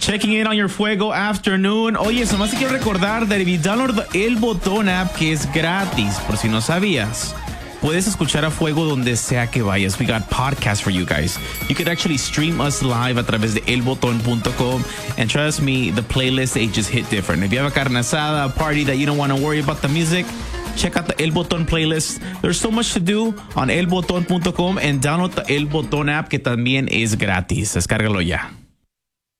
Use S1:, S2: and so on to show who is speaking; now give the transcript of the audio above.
S1: Checking in on your Fuego afternoon. Oye, nomás te quiero recordar that if you download the El Botón app, que es gratis, por si no sabías, puedes escuchar a Fuego donde sea que vayas. We got podcasts for you guys. You could actually stream us live a través de elboton.com. And trust me, the playlist, they just hit different. If you have a carne asada, a party that you don't want to worry about the music, check out the El Botón playlist. There's so much to do on elboton.com and download the El Botón app, que también es gratis. Descárgalo ya.